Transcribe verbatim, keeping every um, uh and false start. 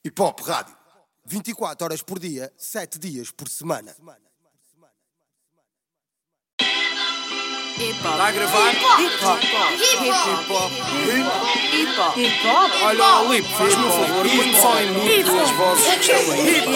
Hip Hop Rádio. vinte e quatro horas por dia, sete dias por semana. Hip Hop. Tá a gravar? Hip Hop. Hip Hop. Hip Hop. Hip Hop. Hip Hop. Hip Hop. Olha, Lip, faz-me um favor, põe-me só em mute as vozes que estão aí.